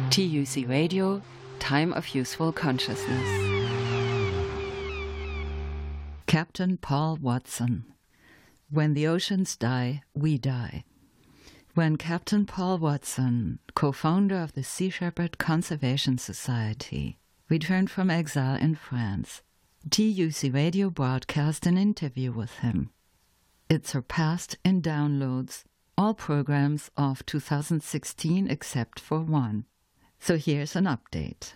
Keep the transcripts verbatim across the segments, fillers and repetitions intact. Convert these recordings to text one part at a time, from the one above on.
T U C Radio, Time of Useful Consciousness. Captain Paul Watson. When the oceans die, we die. When Captain Paul Watson, co-founder of the Sea Shepherd Conservation Society, returned from exile in France, T U C Radio broadcast an interview with him. It surpassed in downloads all programs of two thousand sixteen except for one. So here's an update.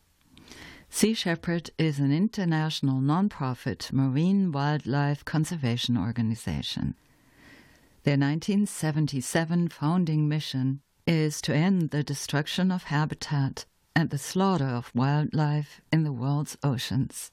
Sea Shepherd is an international non-profit marine wildlife conservation organization. Their nineteen seventy-seven founding mission is to end the destruction of habitat and the slaughter of wildlife in the world's oceans.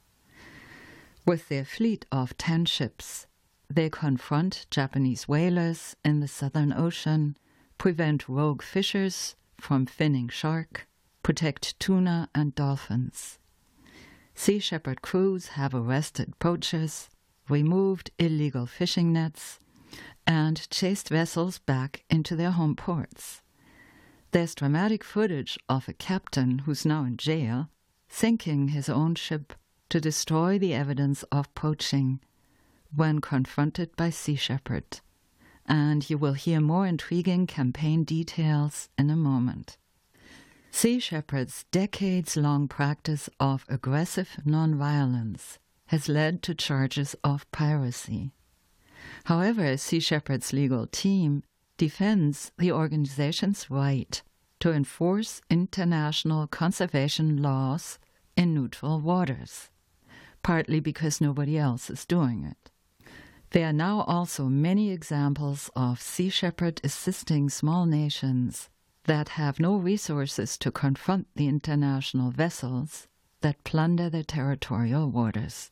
With their fleet of ten ships, they confront Japanese whalers in the Southern Ocean, prevent rogue fishers from finning shark, protect tuna and dolphins. Sea Shepherd crews have arrested poachers, removed illegal fishing nets, and chased vessels back into their home ports. There's dramatic footage of a captain who's now in jail sinking his own ship to destroy the evidence of poaching when confronted by Sea Shepherd. And you will hear more intriguing campaign details in a moment. Sea Shepherd's decades-long practice of aggressive nonviolence has led to charges of piracy. However, Sea Shepherd's legal team defends the organization's right to enforce international conservation laws in neutral waters, partly because nobody else is doing it. There are now also many examples of Sea Shepherd assisting small nations that have no resources to confront the international vessels that plunder their territorial waters.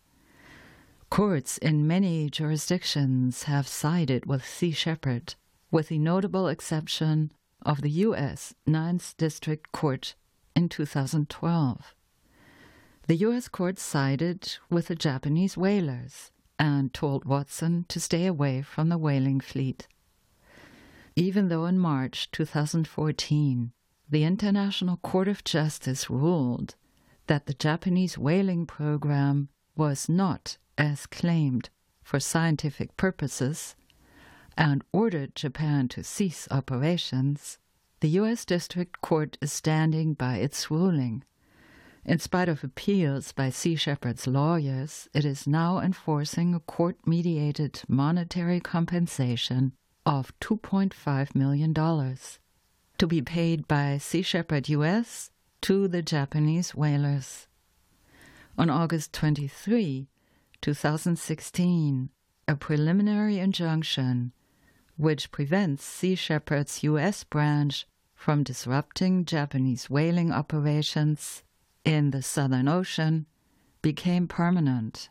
Courts in many jurisdictions have sided with Sea Shepherd, with the notable exception of the U S Ninth District Court in two thousand twelve. The U S court sided with the Japanese whalers and told Watson to stay away from the whaling fleet. Even though in March two thousand fourteen, the International Court of Justice ruled that the Japanese whaling program was not as claimed for scientific purposes and ordered Japan to cease operations, the U S District Court is standing by its ruling. In spite of appeals by Sea Shepherd's lawyers, it is now enforcing a court-mediated monetary compensation of two point five million dollars to be paid by Sea Shepherd U S to the Japanese whalers. On August twenty-third, two thousand sixteen, a preliminary injunction which prevents Sea Shepherd's U S branch from disrupting Japanese whaling operations in the Southern Ocean became permanent.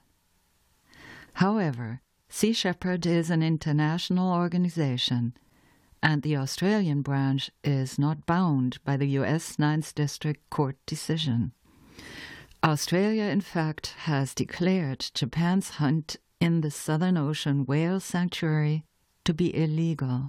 However, Sea Shepherd is an international organization, and the Australian branch is not bound by the U S Ninth District Court decision. Australia, in fact, has declared Japan's hunt in the Southern Ocean whale sanctuary to be illegal.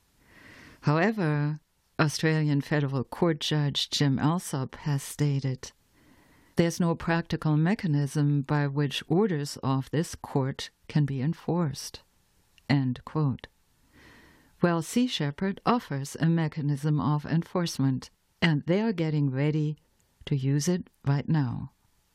However, Australian Federal Court Judge Jim Alsop has stated, "There's no practical mechanism by which orders of this court can be enforced." End quote. Well, Sea Shepherd offers a mechanism of enforcement, and they are getting ready to use it right now.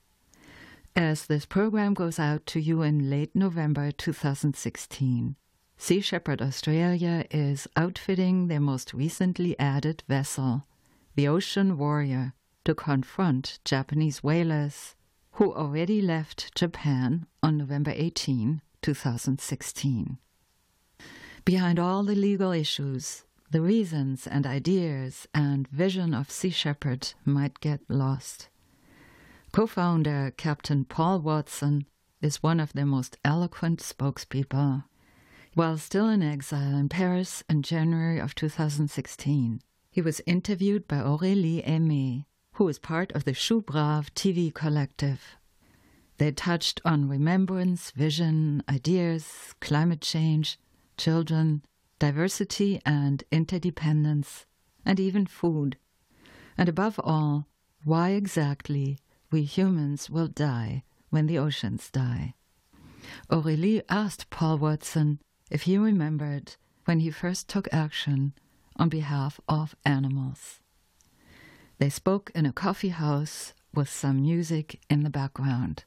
As this program goes out to you in late November two thousand sixteen, Sea Shepherd Australia is outfitting their most recently added vessel, the Ocean Warrior, to confront Japanese whalers who already left Japan on November eighteenth, two thousand sixteen. Behind all the legal issues, the reasons and ideas and vision of Sea Shepherd might get lost. Co-founder Captain Paul Watson is one of their most eloquent spokespeople. While still in exile in Paris in January of two thousand sixteen, he was interviewed by Aurélie Aimé, who is part of the Choubrave T V collective. They touched on remembrance, vision, ideas, climate change, children, diversity and interdependence, and even food. And above all, why exactly we humans will die when the oceans die. Aurélie asked Paul Watson if he remembered when he first took action on behalf of animals. They spoke in a coffee house with some music in the background.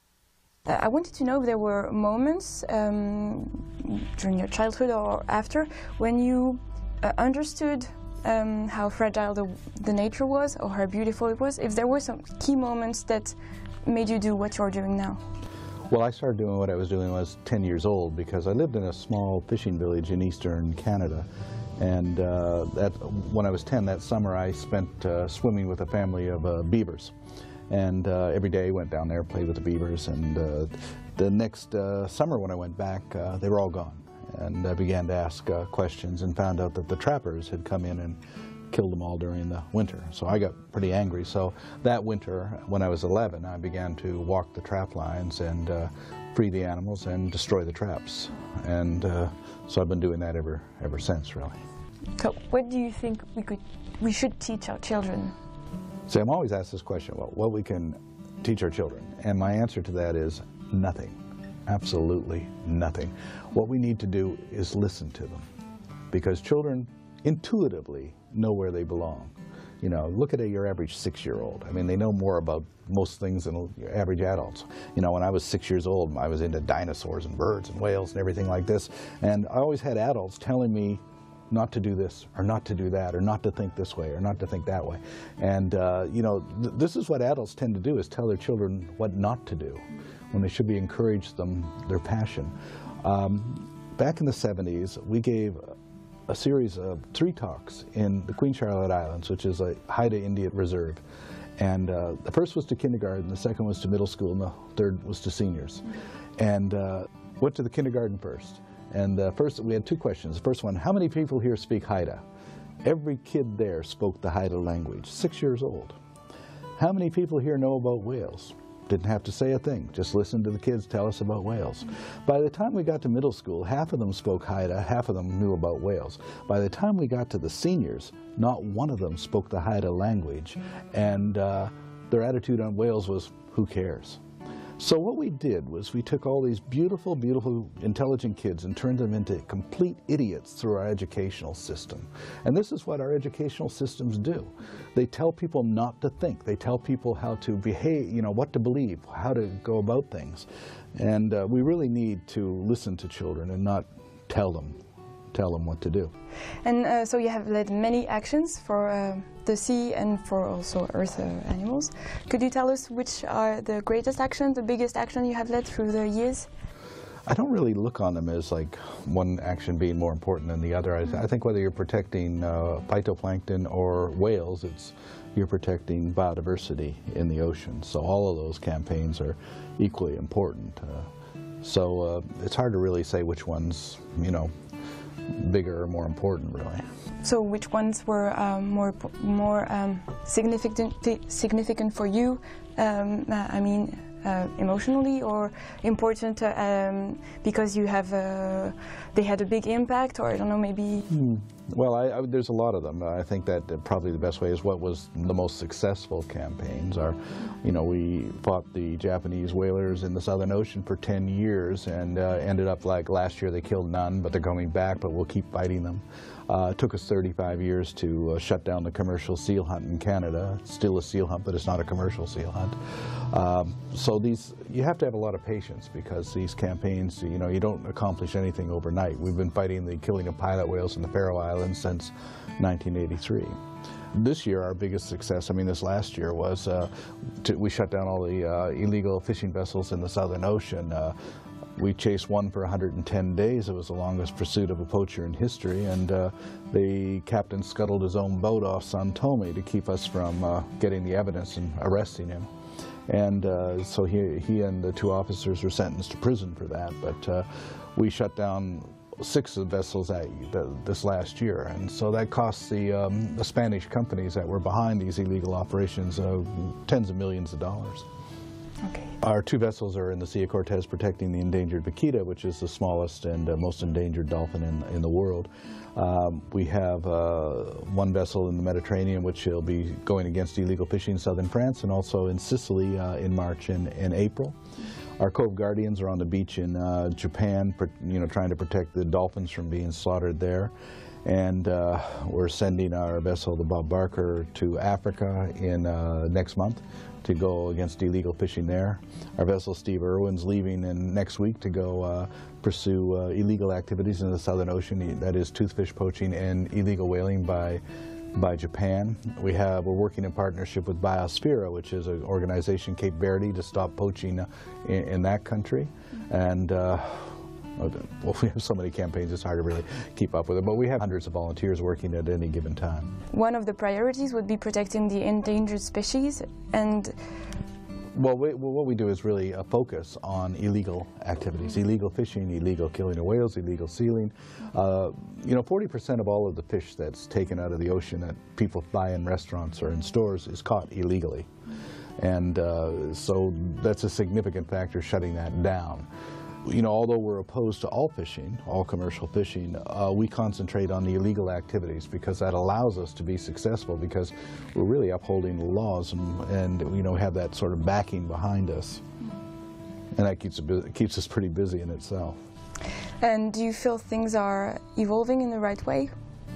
I wanted to know if there were moments um, during your childhood or after when you uh, understood um, how fragile the, the nature was or how beautiful it was, if there were some key moments that made you do what you're doing now. Well, I started doing what I was doing when I was ten years old because I lived in a small fishing village in eastern Canada. And uh, that, when I was ten, that summer, I spent uh, swimming with a family of uh, beavers. And uh, every day I went down there, played with the beavers, and uh, the next uh, summer when I went back, uh, they were all gone. And I began to ask uh, questions and found out that the trappers had come in and killed them all during the winter. So I got pretty angry. So that winter, when I was eleven, I began to walk the trap lines and uh, free the animals and destroy the traps. And uh, so I've been doing that ever, ever since, really. So what do you think we could, we should teach our children? So I'm always asked this question, well, what we can teach our children, and my answer to that is nothing, absolutely nothing. What we need to do is listen to them, because children intuitively know where they belong. You know, look at a, your average six-year-old. I mean, they know more about most things than your average adults. You know, when I was six years old, I was into dinosaurs and birds and whales and everything like this, and I always had adults telling me not to do this, or not to do that, or not to think this way, or not to think that way. And, uh, you know, th this is what adults tend to do, is tell their children what not to do, when they should be encourage them, their passion. Um, back in the seventies, we gave a series of three talks in the Queen Charlotte Islands, which is a Haida Indian reserve. And uh, the first was to kindergarten, the second was to middle school, and the third was to seniors. And uh, went to the kindergarten first. And uh, first, we had two questions. The first one, how many people here speak Haida? Every kid there spoke the Haida language, six years old. How many people here know about whales? Didn't have to say a thing, just listen to the kids tell us about whales. By the time we got to middle school, half of them spoke Haida, half of them knew about whales. By the time we got to the seniors, not one of them spoke the Haida language, and uh, their attitude on whales was, who cares? So what we did was we took all these beautiful, beautiful, intelligent kids and turned them into complete idiots through our educational system. And this is what our educational systems do. They tell people not to think. They tell people how to behave, you know, what to believe, how to go about things. And uh, we really need to listen to children and not tell them, tell them what to do. And uh, so you have led many actions for uh, the sea and for also earth uh, animals. Could you tell us which are the greatest action, the biggest action you have led through the years? I don't really look on them as like one action being more important than the other. I, th I think whether you're protecting uh, phytoplankton or whales, it's you're protecting biodiversity in the ocean. So all of those campaigns are equally important. Uh, so uh, it's hard to really say which one's, you know, bigger or more important, really. So which ones were um, more more um, significant significant for you? Um, uh, I mean, uh, emotionally, or important uh, um, because you have uh, they had a big impact, or I don't know, maybe. Hmm. Well, I, I, there's a lot of them. I think that uh, probably the best way is what was the most successful campaigns are. You know, we fought the Japanese whalers in the Southern Ocean for ten years and uh, ended up like last year they killed none, but they're coming back, but we'll keep fighting them. Uh, it took us thirty-five years to uh, shut down the commercial seal hunt in Canada. It's still a seal hunt, but it's not a commercial seal hunt. Um, so these, you have to have a lot of patience because these campaigns, you know, you don't accomplish anything overnight. We've been fighting the killing of pilot whales in the Faroe Islands since nineteen eighty-three. This year, our biggest success, I mean this last year, was uh, to, we shut down all the uh, illegal fishing vessels in the Southern Ocean. Uh, We chased one for one hundred ten days. It was the longest pursuit of a poacher in history, and uh, the captain scuttled his own boat off San Tome to keep us from uh, getting the evidence and arresting him. And uh, so he, he and the two officers were sentenced to prison for that, but uh, we shut down six of the vessels at, the, this last year, and so that cost the, um, the Spanish companies that were behind these illegal operations uh, tens of millions of dollars. Okay. Our two vessels are in the Sea of Cortez protecting the endangered vaquita, which is the smallest and uh, most endangered dolphin in, in the world. Um, we have uh, one vessel in the Mediterranean, which will be going against illegal fishing in southern France, and also in Sicily uh, in March and, and April. Our Cove Guardians are on the beach in uh, Japan, you know, trying to protect the dolphins from being slaughtered there. And uh, we're sending our vessel, the Bob Barker, to Africa in uh, next month to go against illegal fishing there. Our vessel, Steve Irwin's, leaving in next week to go uh, pursue uh, illegal activities in the Southern Ocean, that is toothfish poaching and illegal whaling by by Japan. We have, we're working in partnership with Biosphere, which is an organization, Cape Verde, to stop poaching in, in that country. And uh, well, we have so many campaigns, it's hard to really keep up with it, but we have hundreds of volunteers working at any given time. One of the priorities would be protecting the endangered species, and Well, we, well, what we do is really a focus on illegal activities, illegal fishing, illegal killing of whales, illegal sealing. Uh, you know, forty percent of all of the fish that's taken out of the ocean that people buy in restaurants or in stores is caught illegally. And uh, so that's a significant factor shutting that down. You know, although we're opposed to all fishing, all commercial fishing, uh, we concentrate on the illegal activities because that allows us to be successful, because we're really upholding the laws and, and you know, have that sort of backing behind us. And that keeps, it, keeps us pretty busy in itself. And do you feel things are evolving in the right way?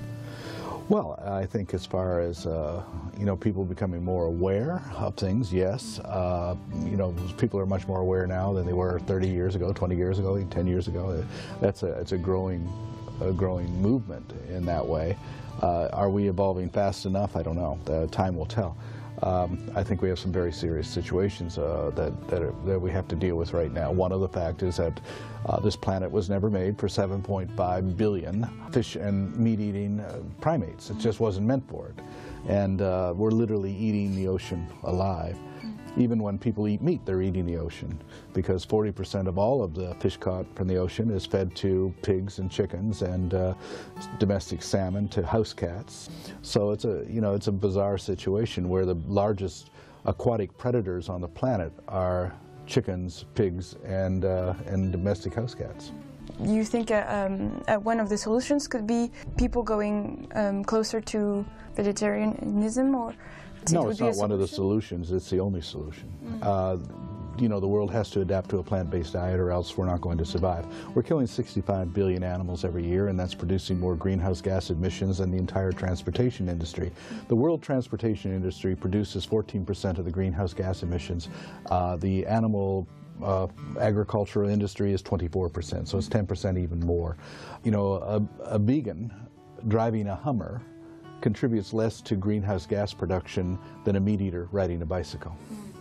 Well, I think as far as, uh, you know, people becoming more aware of things, yes. Uh, you know, people are much more aware now than they were thirty years ago, twenty years ago, ten years ago. That's a, it's a growing, a growing movement in that way. Uh, are we evolving fast enough? I don't know. The time will tell. Um, I think we have some very serious situations uh, that, that, are, that we have to deal with right now. One of the facts is that uh, this planet was never made for seven point five billion fish and meat-eating uh, primates. It just wasn't meant for it. And uh, we're literally eating the ocean alive. Even when people eat meat, they're eating the ocean, because forty percent of all of the fish caught from the ocean is fed to pigs and chickens and uh, domestic salmon to house cats. So it's a, you know, it's a bizarre situation where the largest aquatic predators on the planet are chickens, pigs, and, uh, and domestic house cats. You think uh, um, uh, one of the solutions could be people going um, closer to vegetarianism, or? No, it's not one of the solutions. It's the only solution. Mm. Uh, you know, the world has to adapt to a plant-based diet, or else we're not going to survive. We're killing sixty-five billion animals every year, and that's producing more greenhouse gas emissions than the entire transportation industry. The world transportation industry produces fourteen percent of the greenhouse gas emissions. Uh, the animal Uh, agricultural industry is twenty-four percent, so it's ten percent even more. You know, a, a vegan driving a Hummer contributes less to greenhouse gas production than a meat eater riding a bicycle.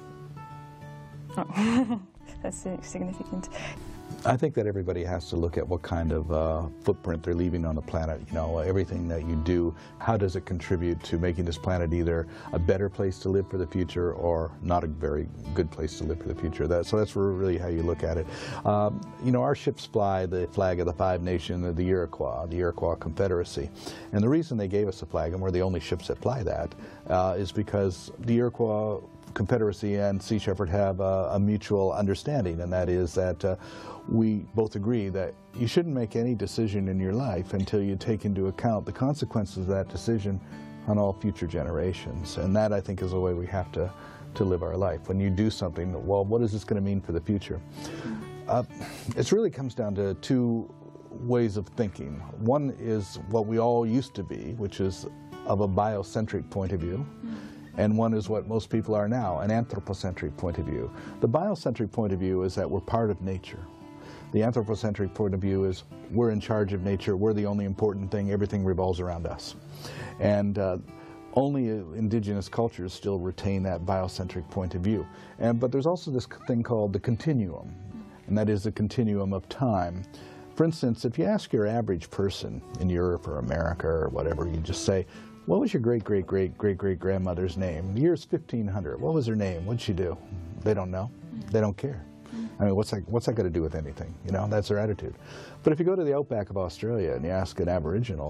Oh, that's significant. I think that everybody has to look at what kind of uh, footprint they're leaving on the planet. You know, everything that you do, how does it contribute to making this planet either a better place to live for the future or not a very good place to live for the future. That, so that's really how you look at it. Um, you know, our ships fly the flag of the Five Nations of the Iroquois, the Iroquois Confederacy. And the reason they gave us a flag, and we're the only ships that fly that, uh, is because the Iroquois Confederacy and Sea Shepherd have a, a mutual understanding, and that is that uh, we both agree that you shouldn't make any decision in your life until you take into account the consequences of that decision on all future generations. And that, I think, is the way we have to, to live our life. When you do something, well, what is this going to mean for the future? Uh, it really comes down to two ways of thinking. One is what we all used to be, which is of a biocentric point of view. And one is what most people are now, an anthropocentric point of view. The biocentric point of view is that we're part of nature. The anthropocentric point of view is we're in charge of nature, we're the only important thing, everything revolves around us. And uh, only indigenous cultures still retain that biocentric point of view. And, but there's also this thing called the continuum, and that is the continuum of time. For instance, if you ask your average person in Europe or America or whatever, you just say, what was your great-great-great-great-great-grandmother's name? The year's fifteen hundred. What was her name? What'd she do? They don't know. They don't care. I mean, what's that, what's that got to do with anything? You know, that's their attitude. But if you go to the outback of Australia and you ask an Aboriginal,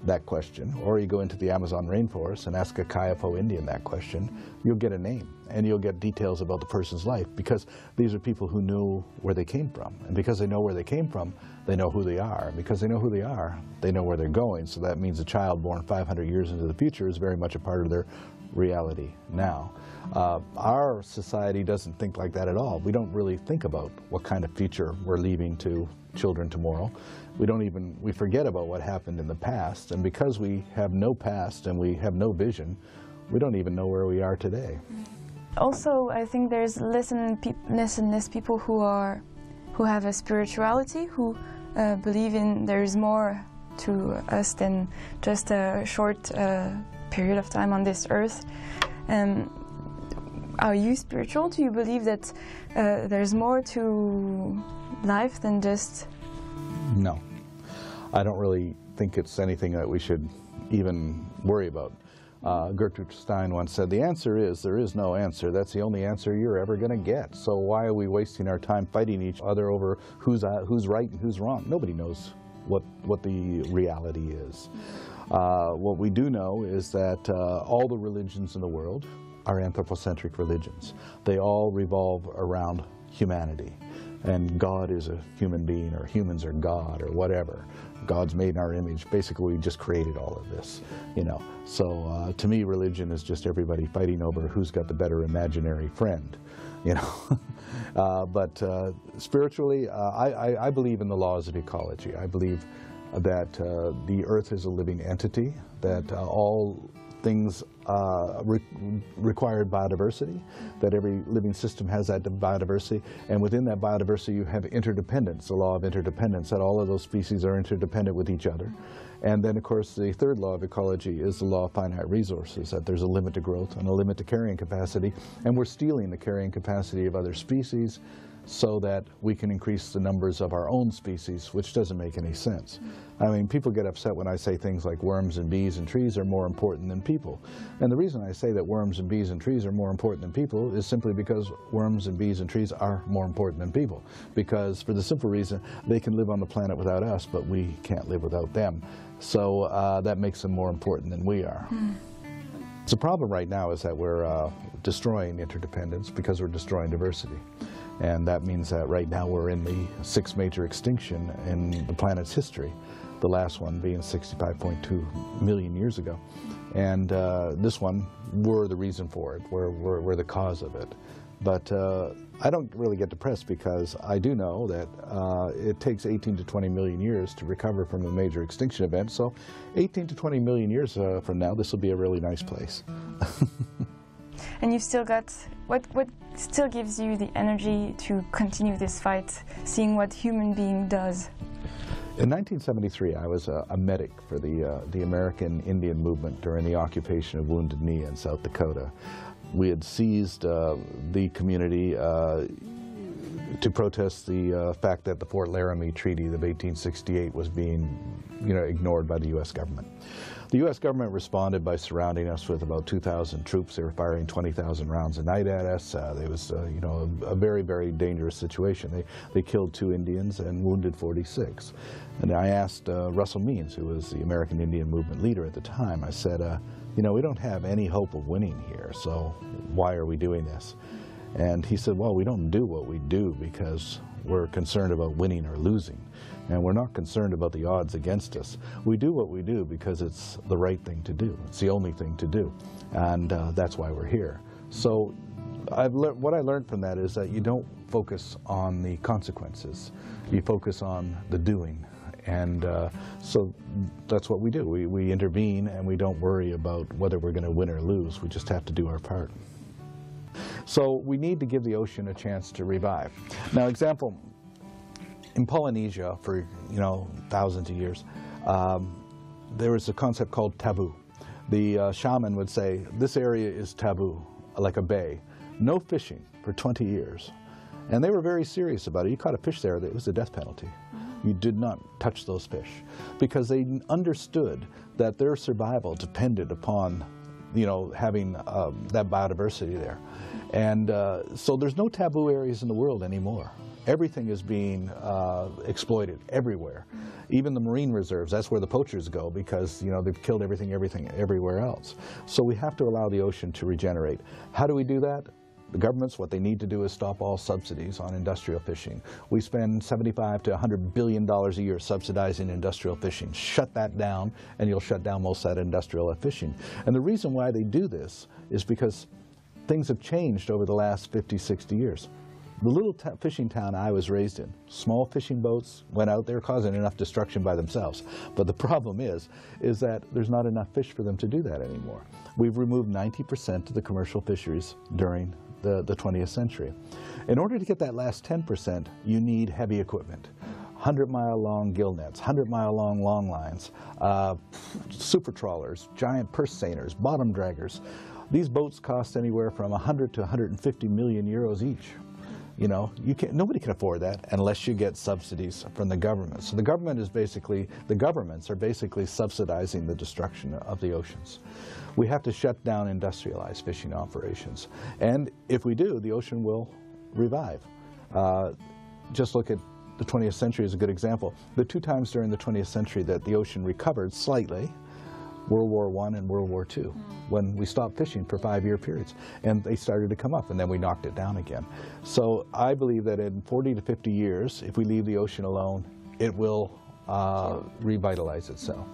that question, or you go into the Amazon rainforest and ask a Kayapo Indian that question, you'll get a name and you'll get details about the person's life, because these are people who knew where they came from. And because they know where they came from, they know who they are. And because they know who they are, they know where they're going. So that means a child born five hundred years into the future is very much a part of their reality now. Uh, our society doesn't think like that at all. We don't really think about what kind of future we're leaving to children tomorrow. We don't even, we forget about what happened in the past, and because we have no past and we have no vision, we don't even know where we are today. Also, I think there's less and, pe less, and less people who are, who have a spirituality, who uh, believe in there is more to us than just a short uh, period of time on this earth. Um, are you spiritual? Do you believe that uh, there's more to life than just... No. I don't really think it's anything that we should even worry about. Uh, Gertrude Stein once said, the answer is there is no answer. That's the only answer you're ever going to get. So why are we wasting our time fighting each other over who's, uh, who's right and who's wrong? Nobody knows what, what the reality is. Uh, what we do know is that uh, all the religions in the world are anthropocentric religions. They all revolve around humanity. And God is a human being, or humans are God, or whatever. God's made in our image. Basically, we just created all of this, you know. So uh, to me, religion is just everybody fighting over who's got the better imaginary friend, you know. uh, but uh, spiritually, uh, I, I, I believe in the laws of ecology. I believe that uh, the earth is a living entity, that uh, all things uh, re required biodiversity, that every living system has that biodiversity, and within that biodiversity you have interdependence, the law of interdependence, that all of those species are interdependent with each other. And then, of course, the third law of ecology is the law of finite resources, that there's a limit to growth and a limit to carrying capacity, and we're stealing the carrying capacity of other species so that we can increase the numbers of our own species, which doesn't make any sense. I mean, people get upset when I say things like worms and bees and trees are more important than people. And the reason I say that worms and bees and trees are more important than people is simply because worms and bees and trees are more important than people. Because for the simple reason, they can live on the planet without us, but we can't live without them. So uh, that makes them more important than we are. Mm. The problem right now is that we're uh, destroying interdependence because we're destroying diversity. And that means that right now we're in the sixth major extinction in the planet's history, the last one being sixty-five point two million years ago. And uh, this one, we're the reason for it, we're, we're, we're the cause of it. But uh, I don't really get depressed, because I do know that uh, it takes eighteen to twenty million years to recover from a major extinction event. So eighteen to twenty million years uh, from now, this will be a really nice place. And you've still got, what, what still gives you the energy to continue this fight, seeing what human being does? In nineteen seventy-three, I was a, a medic for the, uh, the American Indian movement during the occupation of Wounded Knee in South Dakota. We had seized uh, the community uh, to protest the uh, fact that the Fort Laramie Treaty of eighteen sixty-eight was being, you know, ignored by the U S government. The U S government responded by surrounding us with about two thousand troops. They were firing twenty thousand rounds a night at us. Uh, it was, uh, you know, a, a very, very dangerous situation. They, they killed two Indians and wounded forty-six. And I asked uh, Russell Means, who was the American Indian Movement leader at the time, I said, uh, you know, we don't have any hope of winning here, so why are we doing this? And he said, well, we don't do what we do because we're concerned about winning or losing. And we're not concerned about the odds against us. We do what we do because it's the right thing to do. It's the only thing to do. And uh, that's why we're here. So I've what I learned from that is that you don't focus on the consequences. You focus on the doing. And uh, so that's what we do. We, we intervene, and we don't worry about whether we're going to win or lose. We just have to do our part. So we need to give the ocean a chance to revive. Now, example, in Polynesia for, you know, thousands of years, um, there was a concept called taboo. The uh, shaman would say, this area is taboo, like a bay. No fishing for twenty years. And they were very serious about it. You caught a fish there, it was a death penalty. You did not touch those fish, because they understood that their survival depended upon, you know, having um, that biodiversity there. And uh, so there's no taboo areas in the world anymore. Everything is being uh, exploited everywhere. Even the marine reserves, that's where the poachers go because, you know, they've killed everything, everything, everywhere else. So we have to allow the ocean to regenerate. How do we do that? The governments, what they need to do is stop all subsidies on industrial fishing. We spend seventy-five to one hundred billion dollars a year subsidizing industrial fishing. Shut that down and you'll shut down most of that industrial fishing. And the reason why they do this is because things have changed over the last fifty, sixty years. The little t fishing town I was raised in, small fishing boats went out there causing enough destruction by themselves. But the problem is, is that there's not enough fish for them to do that anymore. We've removed ninety percent of the commercial fisheries during the, the twentieth century. In order to get that last ten percent, you need heavy equipment. one hundred mile long gill nets, one hundred mile long long lines, uh, super trawlers, giant purse seiners, bottom draggers. These boats cost anywhere from one hundred to one hundred fifty million euros each. You know, you can't, nobody can afford that unless you get subsidies from the government. So the government is basically, the governments are basically subsidizing the destruction of the oceans. We have to shut down industrialized fishing operations. And if we do, the ocean will revive. Uh, just look at the twentieth century as a good example. The two times during the twentieth century that the ocean recovered slightly, World War One and World War Two, when we stopped fishing for five-year periods, and they started to come up, and then we knocked it down again. So I believe that in forty to fifty years, if we leave the ocean alone, it will uh, revitalize itself.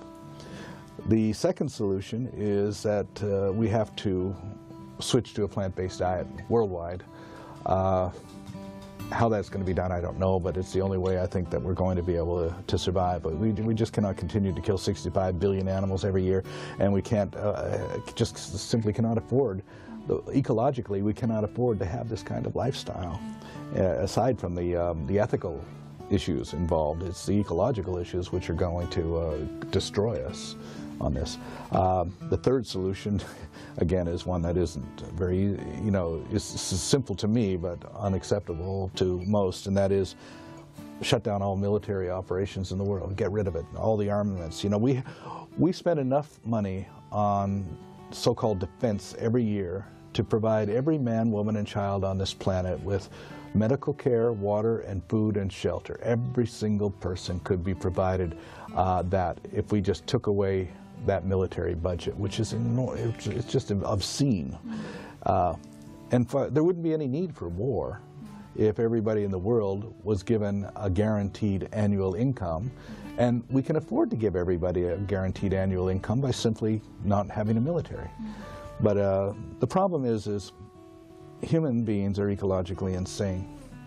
The second solution is that uh, we have to switch to a plant-based diet worldwide. Uh, How that's going to be done, I don't know, but it's the only way I think that we're going to be able to, to survive. But we, we just cannot continue to kill sixty-five billion animals every year, and we can't, uh, just simply cannot afford, ecologically, we cannot afford to have this kind of lifestyle. Uh, aside from the, um, the ethical issues involved, it's the ecological issues which are going to uh, destroy us on this. Uh, the third solution, again, is one that isn't very, you know, is simple to me, but unacceptable to most, and that is shut down all military operations in the world, get rid of it, all the armaments. You know, we, we spend enough money on so-called defense every year to provide every man, woman, and child on this planet with medical care, water, and food and shelter. Every single person could be provided uh, that if we just took away that military budget, which is enormous. It's just obscene. Uh, and for, there wouldn't be any need for war if everybody in the world was given a guaranteed annual income. And we can afford to give everybody a guaranteed annual income by simply not having a military. But uh, the problem is, is human beings are ecologically insane.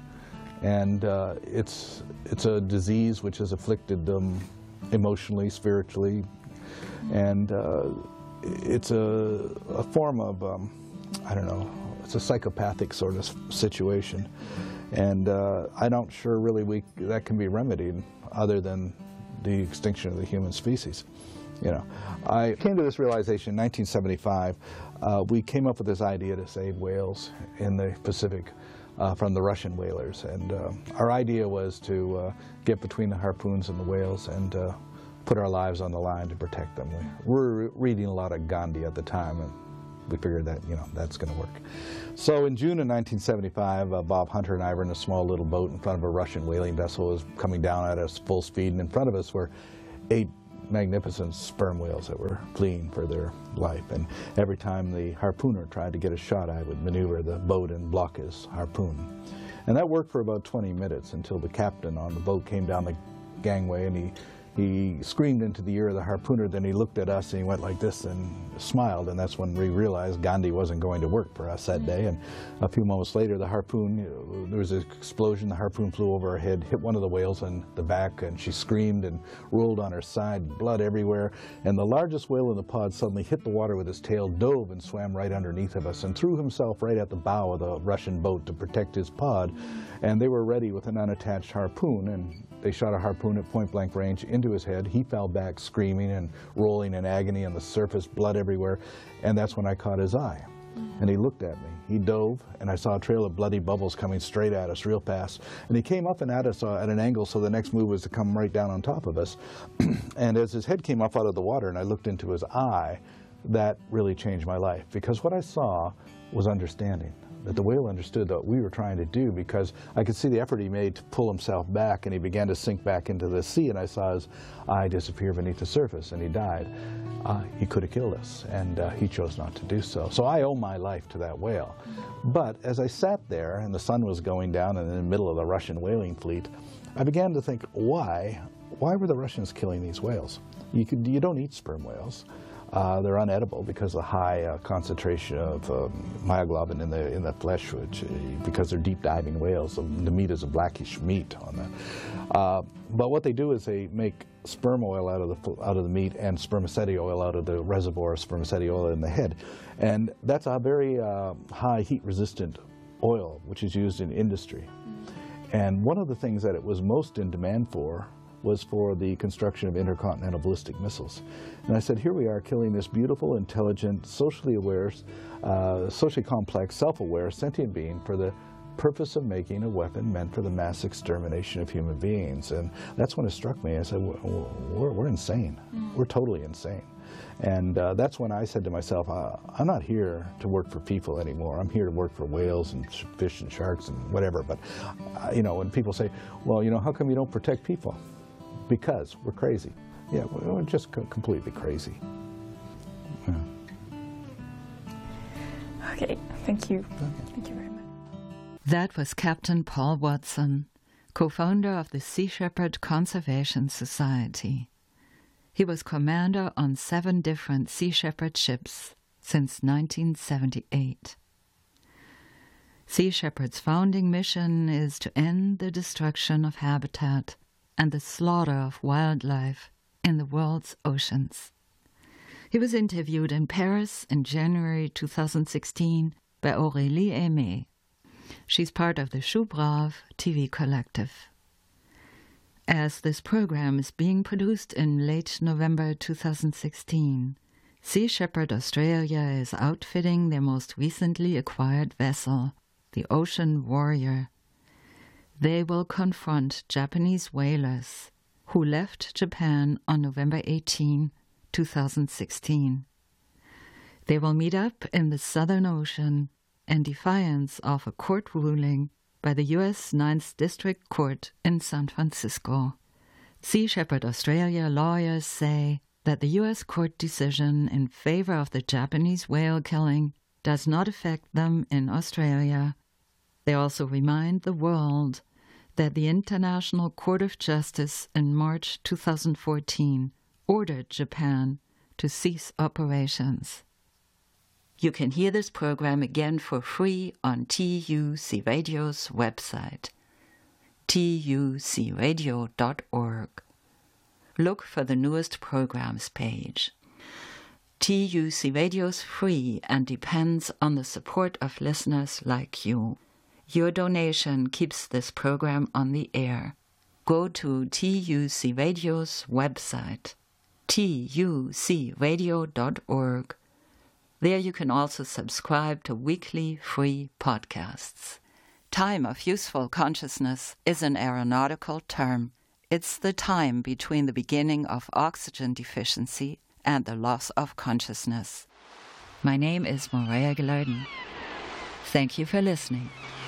And uh, it's, it's a disease which has afflicted them emotionally, spiritually, and uh, it's a, a form of, um, I don't know, it's a psychopathic sort of situation. And uh, I'm not sure really we, that can be remedied other than the extinction of the human species. You know, I came to this realization in nineteen seventy-five. Uh, we came up with this idea to save whales in the Pacific uh, from the Russian whalers. And uh, our idea was to uh, get between the harpoons and the whales and uh, put our lives on the line to protect them. We were reading a lot of Gandhi at the time, and we figured that, you know, that's going to work. So in June of nineteen seventy-five, uh, Bob Hunter and I were in a small little boat in front of a Russian whaling vessel. It was coming down at us full speed, and in front of us were eight magnificent sperm whales that were fleeing for their life. And every time the harpooner tried to get a shot, I would maneuver the boat and block his harpoon. And that worked for about twenty minutes until the captain on the boat came down the gangway, and he He screamed into the ear of the harpooner, then he looked at us and he went like this and smiled, and that's when we realized Gandhi wasn't going to work for us that day. And a few moments later, the harpoon, you know, there was an explosion, the harpoon flew over her head, hit one of the whales in the back, and she screamed and rolled on her side, blood everywhere. And the largest whale in the pod suddenly hit the water with his tail, dove and swam right underneath of us, and threw himself right at the bow of the Russian boat to protect his pod. And they were ready with an unattached harpoon, and they shot a harpoon at point-blank range into his head. He fell back screaming and rolling in agony on the surface, blood everywhere, and that's when I caught his eye. And he looked at me. He dove, and I saw a trail of bloody bubbles coming straight at us real fast. And he came up and at us uh, at an angle, so the next move was to come right down on top of us. And as his head came up out of the water and I looked into his eye, that really changed my life, because what I saw was understanding. that the whale understood what we were trying to do, because I could see the effort he made to pull himself back, and he began to sink back into the sea, and I saw his eye disappear beneath the surface, and he died. Uh, he could have killed us, and uh, he chose not to do so. So I owe my life to that whale. But as I sat there, and the sun was going down in the middle of the Russian whaling fleet, I began to think, why? Why were the Russians killing these whales? You, could, you don't eat sperm whales. Uh, they're unedible because of the high uh, concentration of um, myoglobin in the in the flesh, which, uh, because they're deep diving whales. So the meat is a blackish meat on that. Uh, but what they do is they make sperm oil out of the out of the meat and spermaceti oil out of the reservoir of spermaceti oil in the head, and that's a very uh, high heat-resistant oil, which is used in industry. And one of the things that it was most in demand for was for the construction of intercontinental ballistic missiles. And I said, here we are killing this beautiful, intelligent, socially aware, uh, socially complex, self-aware, sentient being for the purpose of making a weapon meant for the mass extermination of human beings. And that's when it struck me. I said, we're, we're insane. Mm. We're totally insane. And uh, that's when I said to myself, uh, I'm not here to work for people anymore. I'm here to work for whales and fish and sharks and whatever. But, uh, you know, when people say, well, you know, how come you don't protect people? Because we're crazy. Yeah, we're just co completely crazy. Yeah. Okay, thank you. Okay. Thank you very much. That was Captain Paul Watson, co-founder of the Sea Shepherd Conservation Society. He was commander on seven different Sea Shepherd ships since nineteen seventy-eight. Sea Shepherd's founding mission is to end the destruction of habitat and the slaughter of wildlife in the world's oceans. He was interviewed in Paris in January two thousand sixteen by Aurélie Aimé. She's part of the Chou-Brave T V collective. As this program is being produced in late November two thousand sixteen, Sea Shepherd Australia is outfitting their most recently acquired vessel, the Ocean Warrior. They will confront Japanese whalers who left Japan on November eighteenth, two thousand sixteen. They will meet up in the Southern Ocean in defiance of a court ruling by the U S Ninth District Court in San Francisco. Sea Shepherd Australia lawyers say that the U S court decision in favor of the Japanese whale killing does not affect them in Australia. They also remind the world that the International Court of Justice in March two thousand fourteen ordered Japan to cease operations. You can hear this program again for free on T U C Radio's website, T U C radio dot org. Look for the newest programs page. T U C Radio's free and depends on the support of listeners like you. Your donation keeps this program on the air. Go to T U C Radio's website, T U C radio dot org. There you can also subscribe to weekly free podcasts. Time of useful consciousness is an aeronautical term. It's the time between the beginning of oxygen deficiency and the loss of consciousness. My name is Maria Gelarden. Thank you for listening.